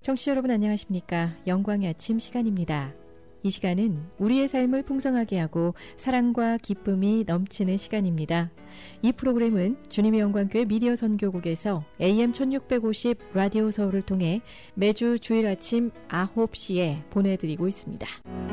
청취자 여러분 안녕하십니까? 영광의 아침 시간입니다. 이 시간은 우리의 삶을 풍성하게 하고 사랑과 기쁨이 넘치는 시간입니다. 이 프로그램은 주님의 영광교회 미디어 선교국에서 AM 1650 라디오 서울을 통해 매주 주일 아침 9시에 보내드리고 있습니다.